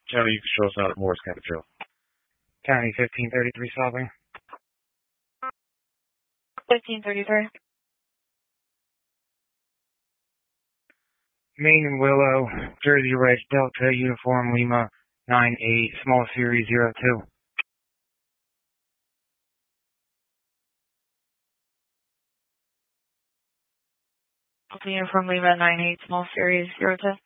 County, you can show us out at Morris County Jail. County 1533 solving. 1533. Main and Willow, Jersey Red Delta Uniform Lima 98 Small Series 02. Delta Uniform Lima 98 Small Series 02.